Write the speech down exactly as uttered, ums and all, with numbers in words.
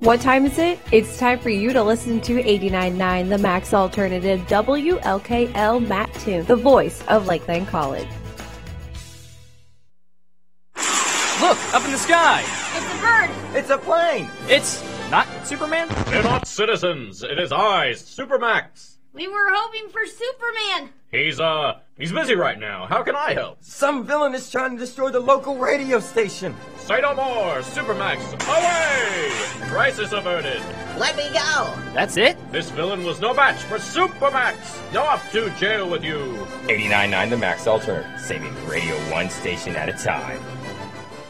What time is it? It's time for you to listen to eighty-nine point nine, the Max Alternative, W L K L Mattoon, the voice of Lakeland College. Look, up in the sky! It's a bird! It's a plane! It's not Superman? They're not citizens. It is I, Supermax. We were hoping for Superman! He's, uh, he's busy right now. How can I help? Some villain is trying to destroy the local radio station. Say no more. Supermax, away! Crisis averted. Let me go! That's it? This villain was no match for Supermax. Now off to jail with you. eighty-nine point nine The Max Alternative, saving Radio one station at a time.